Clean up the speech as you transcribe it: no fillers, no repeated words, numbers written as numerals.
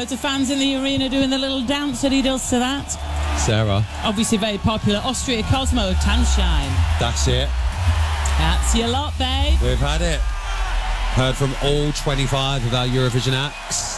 loads of fans in the arena doing the little dance that he does to that. Sarah. Obviously very popular. Austria Cosmo, Tanzschein. That's it. That's your lot, babe. We've had it. Heard from all 25 of our Eurovision acts.